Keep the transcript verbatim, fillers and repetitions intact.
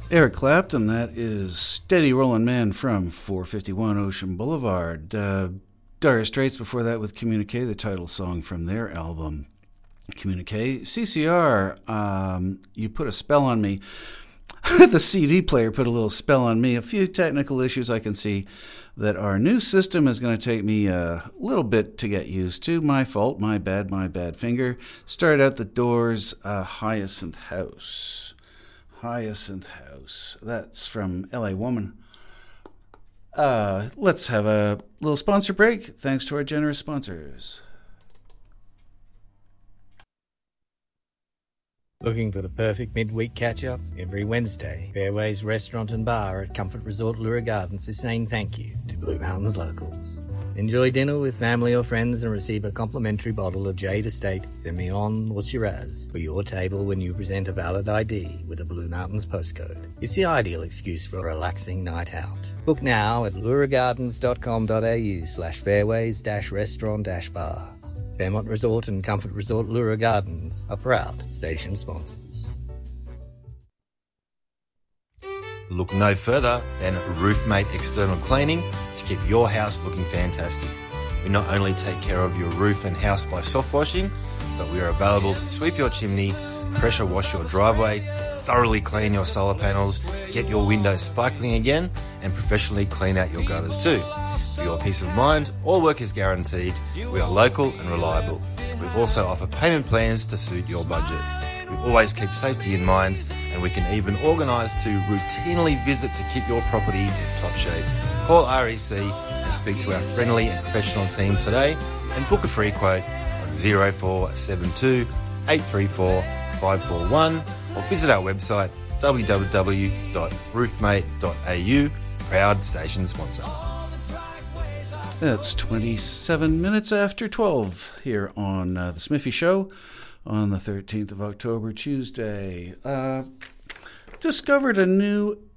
Eric Clapton, that is Steady Rollin' Man from four fifty-one Ocean Boulevard. Uh, Dire Straits before that with Communique, the title song from their album Communique. C C R, um, You Put a Spell on Me. The C D player put a little spell on me. A few technical issues I can see that our new system is going to take me a little bit to get used to. My fault, my bad, my bad finger. Start out the Doors, uh, Hyacinth House. Hyacinth House. That's from L A Woman. Uh, let's have a little sponsor break. Thanks to our generous sponsors. Looking for the perfect midweek catch-up? Every Wednesday, Fairways Restaurant and Bar at Comfort Resort Lura Gardens is saying thank you to Blue Mountains locals. Enjoy dinner with family or friends and receive a complimentary bottle of Jade Estate, Semillon or Shiraz for your table when you present a valid I D with a Blue Mountains postcode. It's the ideal excuse for a relaxing night out. Book now at luragardens.com.au slash fairways dash restaurant dash bar. Fairmont Resort and Comfort Resort Lura Gardens are proud station sponsors. Look no further than Roofmate External Cleaning to keep your house looking fantastic. We not only take care of your roof and house by soft washing, but we are available to sweep your chimney, pressure wash your driveway, thoroughly clean your solar panels, get your windows sparkling again, and professionally clean out your gutters too. For your peace of mind, all work is guaranteed. We are local and reliable. We also offer payment plans to suit your budget. We always keep safety in mind, and we can even organise to routinely visit to keep your property in top shape. Call R E C and speak to our friendly and professional team today and book a free quote on zero four seven two, eight three four, five four one or visit our website w w w dot roofmate dot a u. Proud station sponsor. That's twenty-seven minutes after twelve here on uh, The Smithy Show on the thirteenth of October, Tuesday. Uh, discovered a new